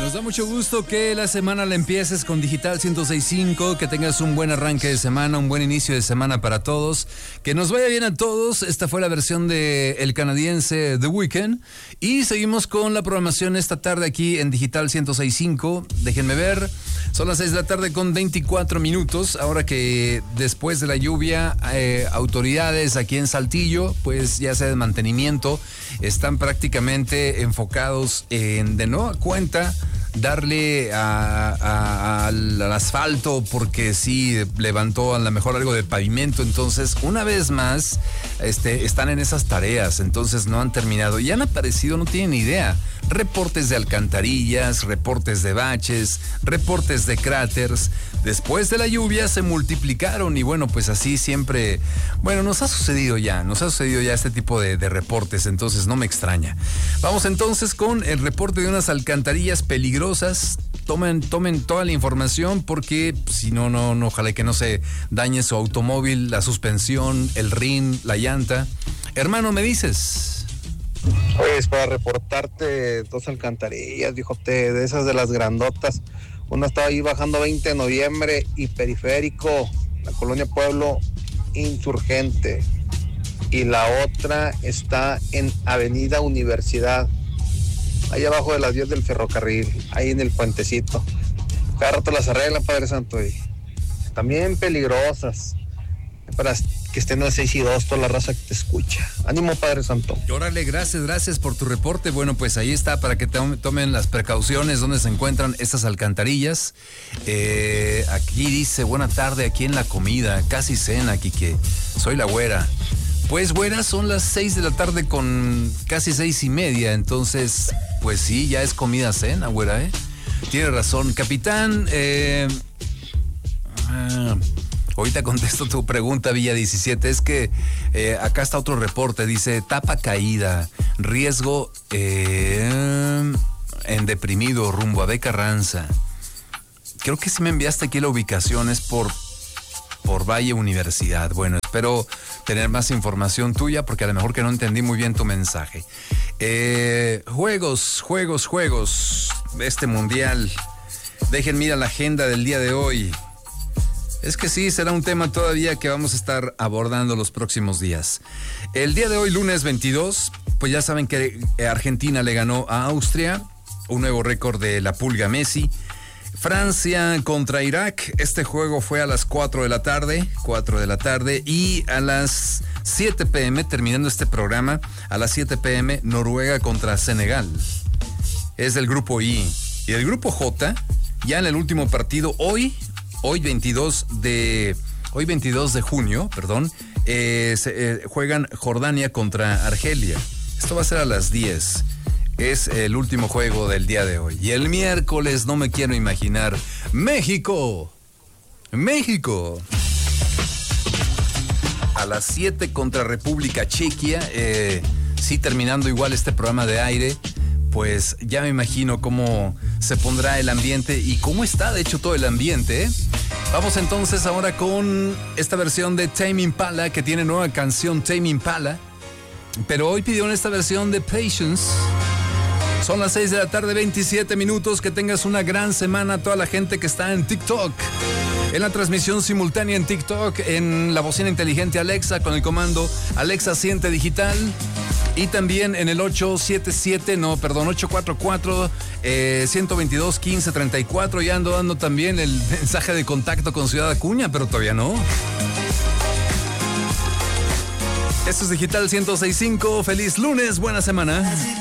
Nos da mucho gusto que la semana la empieces con Digital 106.5, que tengas un buen arranque de semana, un buen inicio de semana para todos, que nos vaya bien a todos. Esta fue la versión de el canadiense The Weeknd y seguimos con la programación esta tarde aquí en Digital 106.5. Déjenme ver, son las 6 de la tarde con 24 minutos, ahora que después de la lluvia, autoridades aquí en Saltillo, pues ya sea de mantenimiento, están prácticamente enfocados en de nueva cuenta darle al asfalto, porque sí levantó a lo mejor algo de pavimento. Entonces, una vez más, están en esas tareas, entonces no han terminado y han aparecido, no tienen idea, reportes de alcantarillas, reportes de baches, reportes de cráteres. Después de la lluvia se multiplicaron y bueno, pues así siempre, bueno, nos ha sucedido ya este tipo de reportes, entonces no me extraña. Vamos entonces con el reporte de unas alcantarillas peligrosas. Tomen toda la información, porque si no, ojalá que no se dañe su automóvil, la suspensión, el rin, la llanta. Hermano, ¿me dices? Pues para reportarte dos alcantarillas, viejote, de esas de las grandotas. Una estaba ahí bajando 20 de noviembre y Periférico, la colonia Pueblo Insurgente. Y la otra está en Avenida Universidad, ahí abajo de las vías del ferrocarril, ahí en el puentecito. Cada rato las arreglan, Padre Santo, y también peligrosas. Para que estén al 6 y 2, toda la raza que te escucha. Ánimo, Padre Santo. Órale, gracias por tu reporte. Bueno, pues ahí está, para que tomen las precauciones donde se encuentran estas alcantarillas. Aquí dice, buena tarde, aquí en la comida, casi cena, Quique. Soy la güera. Pues güera, son las 6 de la tarde con casi 6:30, entonces, pues sí, ya es comida cena, güera, Tiene razón, capitán. Ahorita contesto tu pregunta, Villa 17. Es que acá está otro reporte, dice, tapa caída, riesgo en Deprimido, rumbo a B. Carranza. Creo que sí me enviaste aquí la ubicación, es por Valle Universidad. Bueno, espero tener más información tuya, porque a lo mejor que no entendí muy bien tu mensaje. Juegos. Este mundial. Dejen mira la agenda del día de hoy. Es que sí, será un tema todavía que vamos a estar abordando los próximos días. El día de hoy, lunes 22, pues ya saben que Argentina le ganó a Austria, un nuevo récord de la Pulga Messi. Francia contra Irak, este juego fue a las 4 de la tarde, y a las 7 p.m., terminando este programa, a las 7 p.m., Noruega contra Senegal. Es del grupo I. Y el grupo J, ya en el último partido, hoy 22 de junio, juegan Jordania contra Argelia. Esto va a ser a las 10. Es el último juego del día de hoy. Y el miércoles, no me quiero imaginar, México. A las 7 contra República Chequia. Sí, terminando igual este programa de aire, pues ya me imagino cómo se pondrá el ambiente y cómo está, de hecho, todo el ambiente. Vamos entonces ahora con esta versión de Tame Impala, que tiene nueva canción, Tame Impala. Pero hoy pidieron esta versión de Patience. Son las 6 de la tarde, 27 minutos. Que tengas una gran semana a toda la gente que está en TikTok. En la transmisión simultánea en TikTok, en la bocina inteligente Alexa, con el comando Alexa Siente Digital. Y también en el 844-122-1534. Ya ando dando también el mensaje de contacto con Ciudad Acuña, pero todavía no. Esto es Digital 106.5. Feliz lunes, buena semana.